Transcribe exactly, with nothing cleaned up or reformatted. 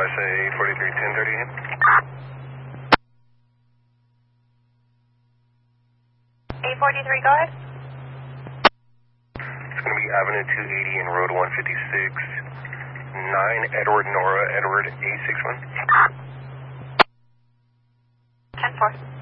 S A eight forty-three, ten thirty in. eight forty-three, go ahead. It's going to be Avenue two eighty and Road one fifty-six, nine Edward Nora Edward eight six one. ten four.